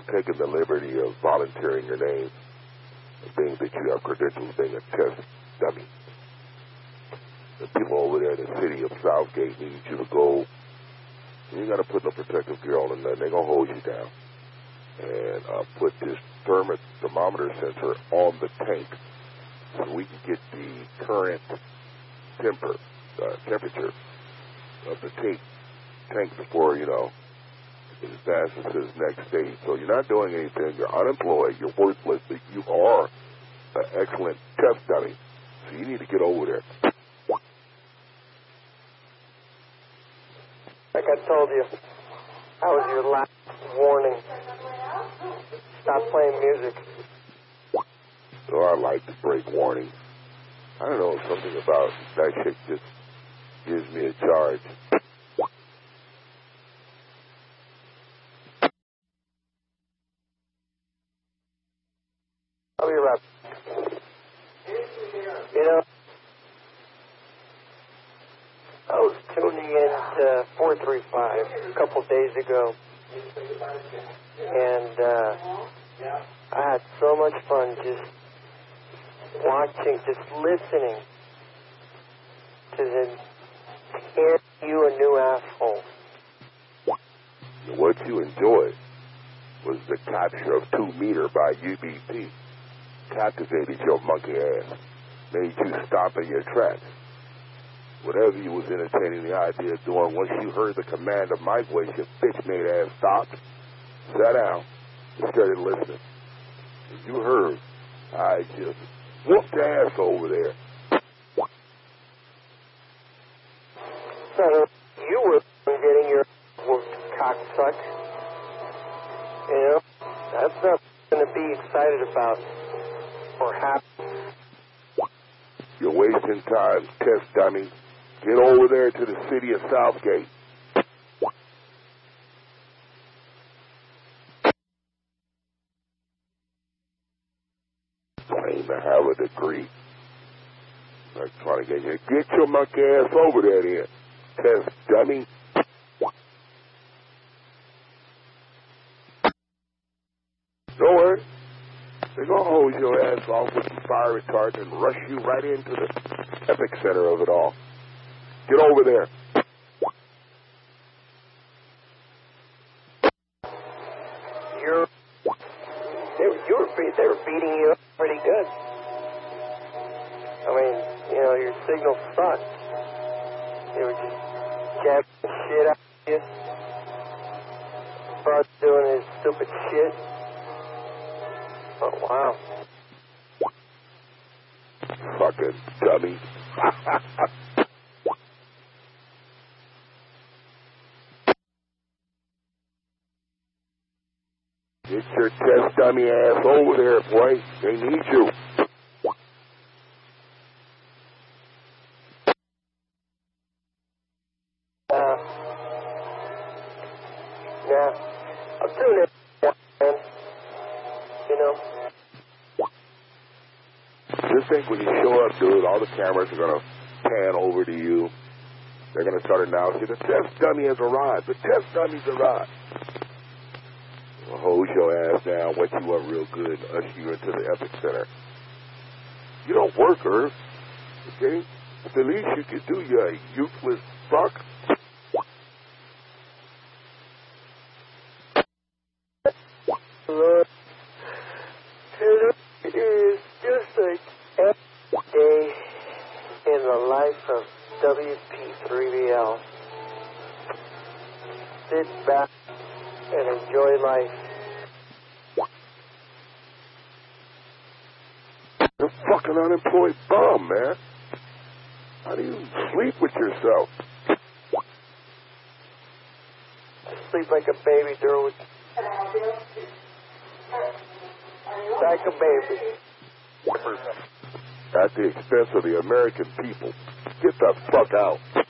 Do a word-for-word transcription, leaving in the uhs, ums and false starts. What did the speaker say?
taken the liberty of volunteering your name, being that you have credentials, being a test dummy. The people over there in the city of Southgate need you to go. You ain't got to put no protective gear on, and they're going to hold you down. And uh, put this thermo thermometer sensor on the tank so we can get the current temper, uh, temperature of the tank, tank before, you know, it advances to the next stage. So you're not doing anything. You're unemployed. You're worthless. But you are an excellent test dummy. So you need to get over there. Like I told you, that was your last warning. Stop playing music. So I like to break warnings. I don't know, something about that shit just gives me a charge. I'll be right back. You know, I was tuning in to four three five a couple days ago, and uh, I had so much fun just watching, just listening to them tear you a new asshole. What you enjoyed was the capture of two meter by U B P. Captivated your monkey ass. Made you stop in your tracks. Whatever you was entertaining the idea of doing, once you heard the command of my voice, your bitch-made ass stopped, sat down, and started listening. And you heard, I just whooped the ass over there. So you were getting your whooped, cocksuck. You know, that's not going to be excited about or happy. You're wasting time, test dummy. Get over there to the city of Southgate. Claim to have a degree. I'm trying to get you. Get your monkey ass over there then. Test dummy. Don't worry. They're going to hose your ass off with some fire retardant and rush you right into the epic center of it all. Get over there. You're, they, you were, they were beating you up pretty good. I mean, you know, your signal sucked. They were just jabbing the shit out of you. Bud doing his stupid shit. Oh, wow. Fucking dummy. Get your test dummy ass over there, boy. They need you. Uh, yeah. I'll tune in, man. You know. Just think when you show up, dude, all the cameras are going to pan over to you. They're going to start announcing, the test dummy has arrived. The test dummy's arrived. They'll hose your ass down, wet you up real good, and usher you into the epic center. You don't work, Irv. Okay? It's the least you can do, you useless fuck. Lord, it is just like every day in the life of W P three B L. Sit back and enjoy life. You're a fucking unemployed bum, man. How do you sleep with yourself? Sleep like a baby, dude. Like a baby. At the expense of the American people. Get the fuck out.